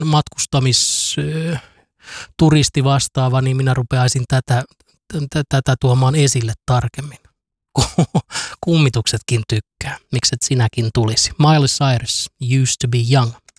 turisti vastaava, niin minä rupeaisin tätä tuomaan esille tarkemmin. Kummituksetkin tykkää. Mikset sinäkin tulisi? Miley Cyrus, Used to be Young.